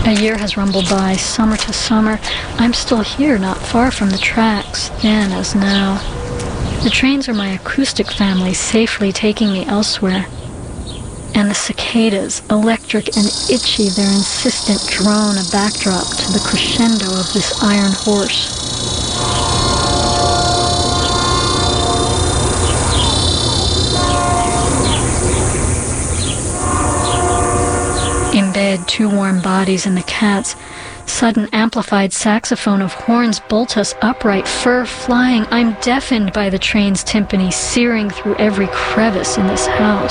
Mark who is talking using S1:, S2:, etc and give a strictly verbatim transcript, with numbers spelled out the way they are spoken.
S1: A year has rumbled by, summer to summer. I'm still here, not far from the tracks, then as now. The trains are my acoustic family, safely taking me elsewhere. And the cicadas, electric and itchy, their insistent drone a backdrop to the crescendo of this iron horse. In bed, two warm bodies and the cats. Sudden amplified saxophone of horns bolt us upright, fur flying. I'm deafened by the train's timpani, searing through every crevice in this house.